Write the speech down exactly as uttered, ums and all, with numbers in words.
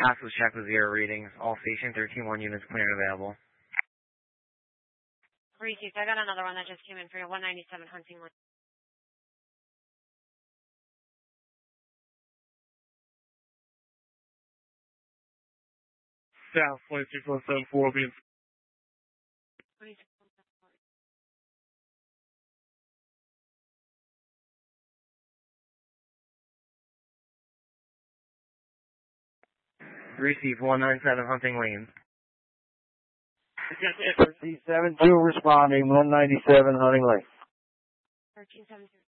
Task was checked with zero readings. All station thirteen one units clear and available. Received. I got another one that just came in for you. one ninety-seven Hunting Lane. South twenty-six one seven four will be in. twenty-six one seven four. Received one ninety-seven Hunting Lane. C seven two responding, one ninety-seven Hunting Lane. thirteen seven zero.